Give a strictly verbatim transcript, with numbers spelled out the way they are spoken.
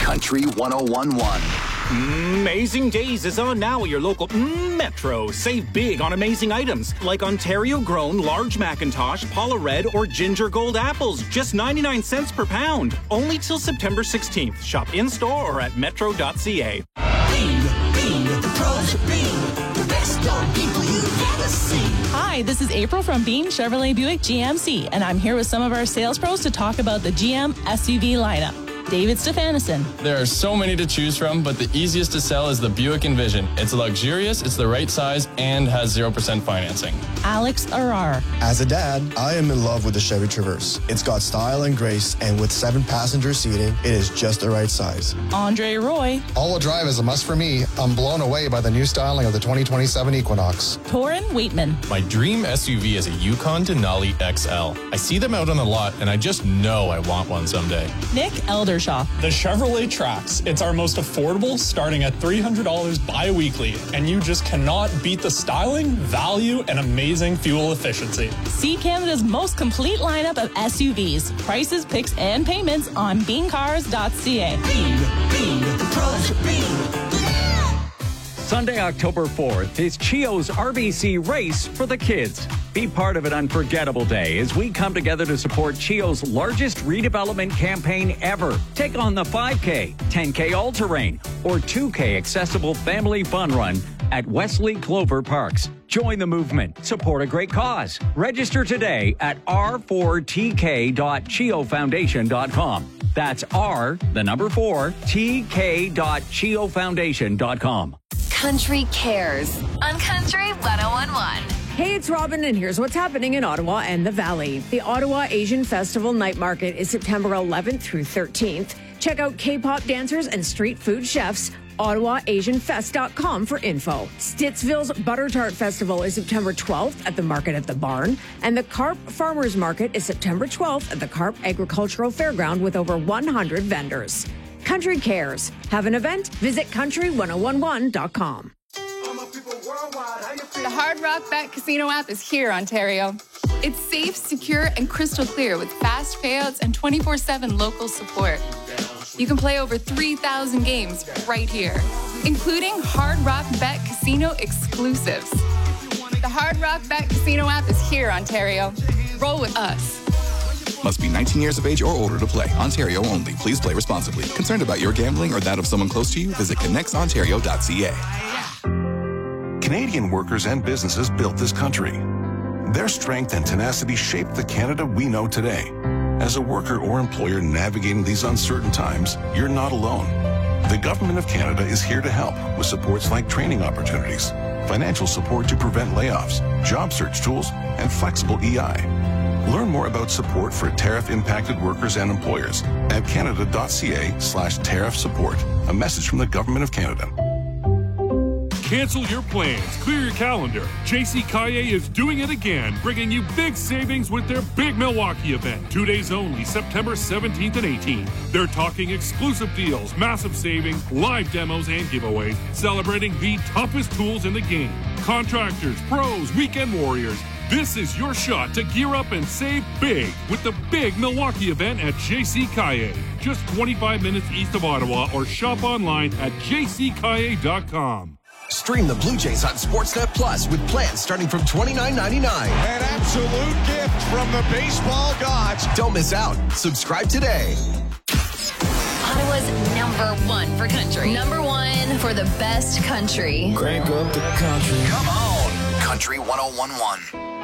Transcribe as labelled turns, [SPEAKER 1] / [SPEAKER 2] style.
[SPEAKER 1] Country one oh one one.
[SPEAKER 2] Amazing Days is on now at your local Metro. Save big on amazing items like Ontario-grown large Macintosh, Paula Red, or Ginger Gold apples. Just ninety-nine cents per pound. Only till September sixteenth. Shop in-store or at metro dot c a.
[SPEAKER 3] Beam, beam, the pros of Beam. The best darn people you've ever seen.
[SPEAKER 4] Hi, this is April from Beam Chevrolet Buick G M C, and I'm here with some of our sales pros to talk about the G M S U V lineup. David Stefanison.
[SPEAKER 5] There are so many to choose from, but the easiest to sell is the Buick Envision. It's luxurious, it's the right size, and has zero percent financing.
[SPEAKER 4] Alex Arar.
[SPEAKER 6] As a dad, I am in love with the Chevy Traverse. It's got style and grace, and with seven passenger seating, it is just the right size.
[SPEAKER 4] Andre Roy.
[SPEAKER 7] All-wheel drive is a must for me. I'm blown away by the new styling of the twenty twenty-seven Equinox.
[SPEAKER 4] Torin Waitman.
[SPEAKER 5] My dream S U V is a Yukon Denali X L. I see them out on the lot, and I just know I want one someday.
[SPEAKER 4] Nick Eldershaw.
[SPEAKER 8] The Chevrolet Trax. It's our most affordable, starting at three hundred dollars bi-weekly, and you just cannot beat the styling, value, and amazing fuel efficiency.
[SPEAKER 4] See Canada's most complete lineup of S U Vs. Prices, picks, and payments on beam cars dot c a.
[SPEAKER 3] Beam, beam, the pros of Beam.
[SPEAKER 9] Sunday, October fourth is Chio's R B C Race for the Kids. Be part of an unforgettable day as we come together to support Chio's largest redevelopment campaign ever. Take on the five K, ten K all-terrain, or two K accessible family fun run at Wesley Clover Parks. Join the movement. Support a great cause. Register today at r four t k dot chio foundation dot com. That's R, the number four, T K dot chio foundation dot com.
[SPEAKER 10] Country Cares on Country one oh one one.
[SPEAKER 11] Hey, it's Robin, and here's what's happening in Ottawa and the Valley. The Ottawa Asian Festival Night Market is September eleventh through thirteenth. Check out K-pop dancers and street food chefs. Ottawa Asian Fest dot com for info. Stittsville's Butter Tart Festival is September twelfth at the Market at the Barn, and the Carp Farmers Market is September twelfth at the Carp Agricultural Fairground with over one hundred vendors. Country Cares. Have an event? Visit country one oh one one dot com.
[SPEAKER 12] The Hard Rock Bet Casino app is here, Ontario. It's safe, secure, and crystal clear with fast payouts and twenty-four seven local support. You can play over three thousand games right here, including Hard Rock Bet Casino exclusives. The Hard Rock Bet Casino app is here, Ontario. Roll with us.
[SPEAKER 13] Must be nineteen years of age or older to play. Ontario only. Please play responsibly. Concerned about your gambling or that of someone close to you? Visit connects ontario dot c a.
[SPEAKER 14] Canadian workers and businesses built this country. Their strength and tenacity shaped the Canada we know today. As a worker or employer navigating these uncertain times, you're not alone. The Government of Canada is here to help with supports like training opportunities, financial support to prevent layoffs, job search tools, and flexible E I. Learn more about support for tariff-impacted workers and employers at canada dot c a slash tariff support. A message from the Government of Canada.
[SPEAKER 15] Cancel your plans. Clear your calendar. J C Kaye is doing it again, bringing you big savings with their Big Milwaukee event. Two days only, September seventeenth and eighteenth. They're talking exclusive deals, massive savings, live demos, and giveaways, celebrating the toughest tools in the game. Contractors, pros, weekend warriors. This is your shot to gear up and save big with the Big Milwaukee event at J C Kaye. Just twenty-five minutes east of Ottawa, or shop online at j c kaye dot com.
[SPEAKER 16] Stream the Blue Jays on Sportsnet Plus with plans starting from twenty-nine ninety-nine.
[SPEAKER 17] An absolute gift from the baseball gods.
[SPEAKER 16] Don't miss out. Subscribe today.
[SPEAKER 10] Ottawa's number one for country. Number one for the best country.
[SPEAKER 1] Crank up the country. Come on. Country one oh one one.